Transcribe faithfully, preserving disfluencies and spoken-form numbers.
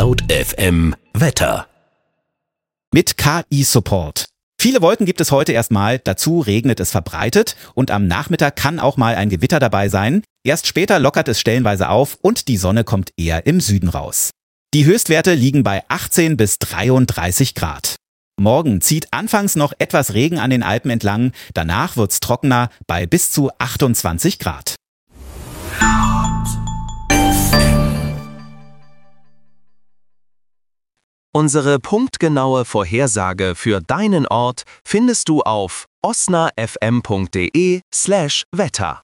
Laut F M Wetter. Mit K I-Support. Viele Wolken gibt es heute erstmal, dazu regnet es verbreitet und am Nachmittag kann auch mal ein Gewitter dabei sein. Erst später lockert es stellenweise auf und die Sonne kommt eher im Süden raus. Die Höchstwerte liegen bei achtzehn bis dreiunddreißig Grad. Morgen zieht anfangs noch etwas Regen an den Alpen entlang, danach wird's trockener bei bis zu achtundzwanzig Grad. Unsere punktgenaue Vorhersage für deinen Ort findest du auf osnafm punkt de slash Wetter.